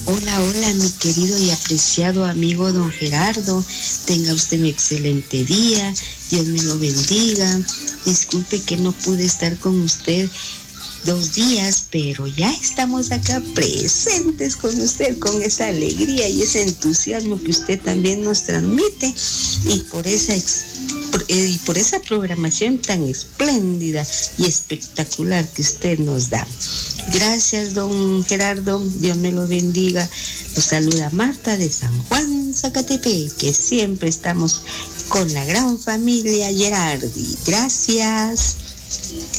Hola, hola, mi querido y apreciado amigo don Gerardo. Tenga usted un excelente día. Dios me lo bendiga. Disculpe que no pude estar con usted 2 días, pero ya estamos acá presentes con usted, con esa alegría y ese entusiasmo que usted también nos transmite, y por esa programación tan espléndida y espectacular que usted nos da. Gracias, don Gerardo. Dios me lo bendiga. Los saluda Marta de San Juan, Zacatepec, que siempre estamos con la gran familia Gerardi. Gracias.